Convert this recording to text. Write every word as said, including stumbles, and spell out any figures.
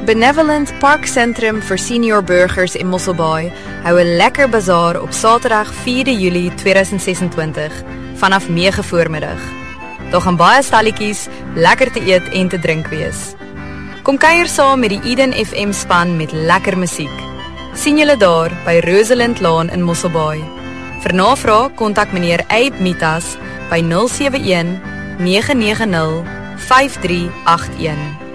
Benevolent Park Centrum vir senior burgers in Mosselbaai hou 'n lekker bazaar op Saterdag vierde Julie tweeduisend sesentwintig vanaf nege voormiddag. Daar gaan baie stalletjies, lekker te eet en te drink wees. Kom kuier saam met die Eden F M span met lekker musiek. Sien julle daar by Rosalind Laan in Mosselbaai. Vir navraag kontak meneer Abe Mitas by nul sewe een nege nege nul vyf drie agt een.